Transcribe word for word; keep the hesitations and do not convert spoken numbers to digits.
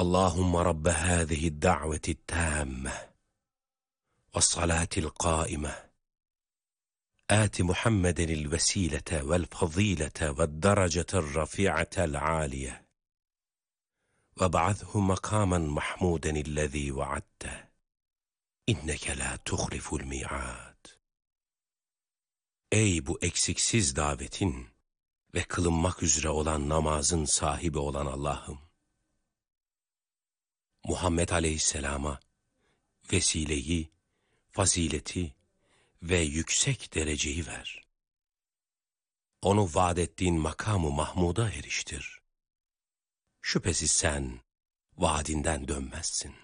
اللهم رب هذه الدعوة التامة والصلاة القائمة آت محمدا الوسيلة والفضيلة والدرجة الرفيعة العالية وابعثه مقاما محمودا الذي وعدته إنك لا تخلف الميعاد. Ey bu eksiksiz davetin ve kılınmak üzere olan namazın sahibi olan Allah'ım! Muhammed Aleyhisselam'a vesileyi, fazileti ve yüksek dereceyi ver. Onu vaad ettiğin makamı Mahmud'a eriştir. Şüphesiz sen vaadinden dönmezsin.